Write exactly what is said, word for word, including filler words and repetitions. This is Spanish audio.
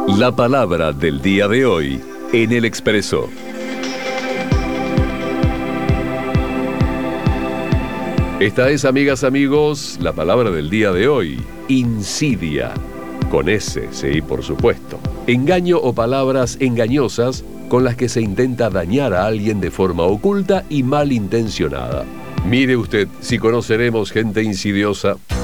La palabra del día de hoy en El Expreso. Esta es, amigas, amigos, la palabra del día de hoy. Insidia. Con S, sí, por supuesto. Engaño o palabras engañosas con las que se intenta dañar a alguien de forma oculta y malintencionada. Mire usted si conoceremos gente insidiosa.